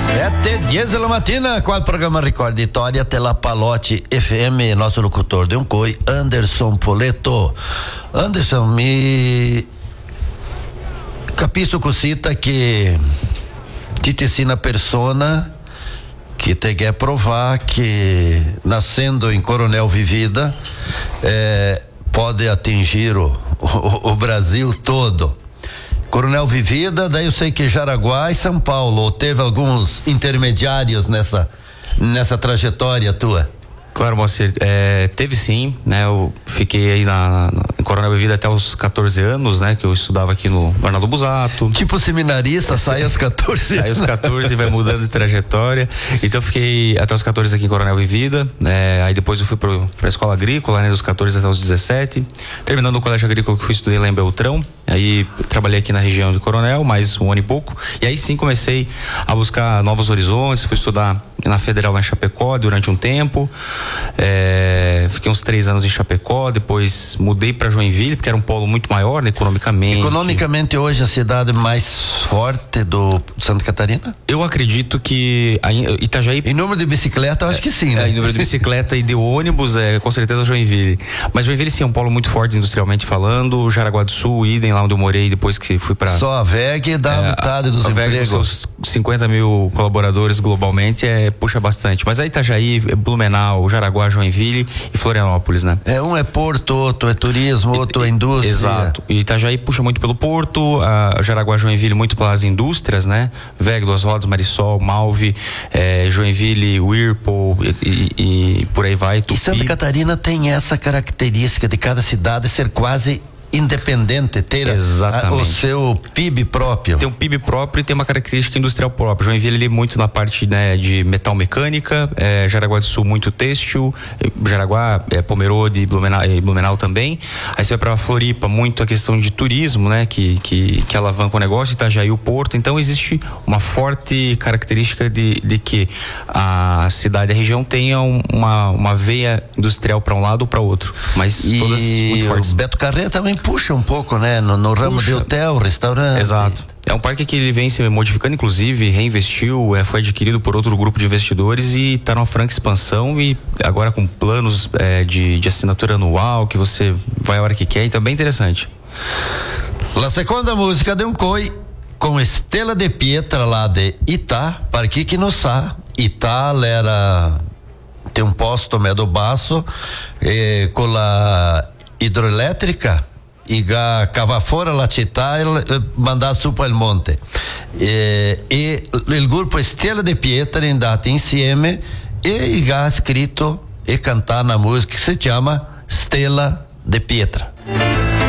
7:10 da mattina, qua il programma Ricorditória della Palotti FM, nosso locutor de Uncoi, Anderson Poletto. Anderson, mi capisco cosita che ti ensina persona que te quer provar que nascendo em Coronel Vivida pode atingir o Brasil todo. Coronel Vivida, daí eu sei que Jaraguá e São Paulo, teve alguns intermediários nessa trajetória tua? Claro, Moacir, teve sim, né? Eu fiquei aí em Coronel Vivida até os 14 anos, né? Que eu estudava aqui no Arnaldo Busato. Tipo seminarista, sai aos 14. Sai aos 14 e vai mudando de trajetória. Então eu fiquei até os 14 aqui em Coronel Vivida, aí depois eu fui pra escola agrícola, né? Dos 14 até os 17. Terminando o colégio agrícola que estudei lá em Beltrão. Aí trabalhei aqui na região de Coronel, mais um ano e pouco. E aí sim comecei a buscar novos horizontes, fui estudar na Federal lá em Chapecó durante um tempo. Fiquei uns 3 anos em Chapecó, depois mudei para Joinville, porque era um polo muito maior, né, economicamente. Economicamente hoje a cidade mais forte do Santa Catarina? Eu acredito que Itajaí... Em número de bicicleta, eu acho que sim, né? Em número de bicicleta e de ônibus, com certeza Joinville. Mas Joinville sim é um polo muito forte industrialmente falando. Jaraguá do Sul, idem lá onde eu morei depois que fui para... Só a VEG dá metade dos empregos. A VEG, seus 50 mil colaboradores globalmente, puxa bastante. Mas a Itajaí, Blumenau, Jaraguá, Joinville e Florianópolis, né? Um é porto, outro é turismo, outro é indústria. Exato. E Itajaí puxa muito pelo porto, a Jaraguá, Joinville muito pelas indústrias, né? VEG, Duas Rodas, Marisol, Malve, Joinville, Whirlpool e por aí vai. Tupi. E Santa Catarina tem essa característica de cada cidade ser quase independente, ter o seu PIB próprio. Tem um PIB próprio e tem uma característica industrial própria. Joinville ele muito na parte, né, de metal mecânica, Jaraguá do Sul muito têxtil, Jaraguá, Pomerode e Blumenau também. Aí você vai pra Floripa, muito a questão de turismo, né, que alavanca o negócio, Itajaí o porto. Então existe uma forte característica de que a cidade e a região tenha uma veia industrial para um lado ou para outro, mas todas muito fortes. O Beto Carreira também puxa um pouco, né? No ramo de hotel, restaurante. Exato. É um parque que ele vem se modificando, inclusive reinvestiu, foi adquirido por outro grupo de investidores e está numa franca expansão e agora com planos de assinatura anual que você vai a hora que quer, então é bem interessante. La seconda música de Uncoi com Stella de Pietra lá de Itá, para chi non sa, Itá tem um posto medio basso con la idroelétrica e cava fora la città e mandar su per il monte e il gruppo Stella de Pietra è andato insieme e ha scritto e cantato una musica che si chiama Stella de Pietra.